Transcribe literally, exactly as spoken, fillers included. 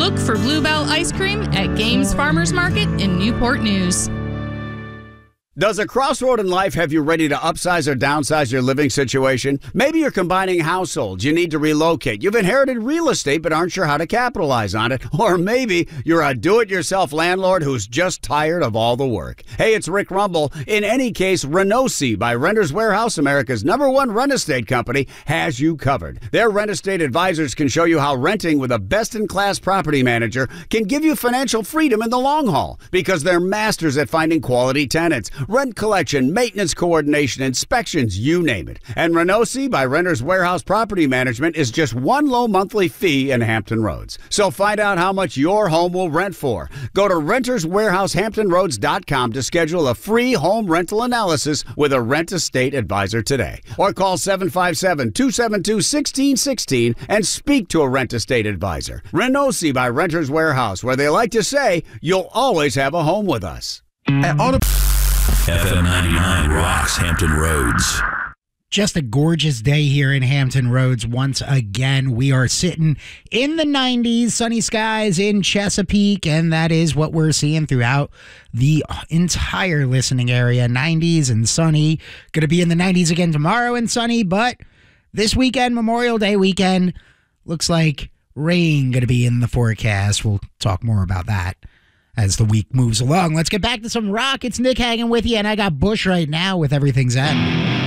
Look for Bluebell Ice Cream at Games Farmers Market in Newport News. Does a crossroad in life have you ready to upsize or downsize your living situation? Maybe you're combining households. You need to relocate. You've inherited real estate but aren't sure how to capitalize on it. Or maybe you're a do-it-yourself landlord who's just tired of all the work. Hey, it's Rick Rumble. In any case, Renosi by Renters Warehouse, America's number one rent estate company, has you covered. Their rent estate advisors can show you how renting with a best-in-class property manager can give you financial freedom in the long haul because they're masters at finding quality tenants. Rent collection, maintenance coordination, inspections, you name it. And Renosi by Renters Warehouse Property Management is just one low monthly fee in Hampton Roads. So find out how much your home will rent for. Go to renters warehouse hampton roads dot com to schedule a free home rental analysis with a rent estate advisor today. Or call seven five seven, two seven two, one six one six and speak to a rent estate advisor. Renosi by Renters Warehouse, where they like to say, you'll always have a home with us. At Auto- F M ninety-nine rocks Hampton Roads. Just a gorgeous day here in Hampton Roads. Once again, we are sitting in the nineties, sunny skies in Chesapeake, and that is what we're seeing throughout the entire listening area. nineties and sunny. Going to be in the nineties again tomorrow and sunny, but this weekend, Memorial Day weekend, looks like rain going to be in the forecast. We'll talk more about that as the week moves along. Let's get back to some rock. It's Nick Hagan with you, and I got Bush right now with Everything's End.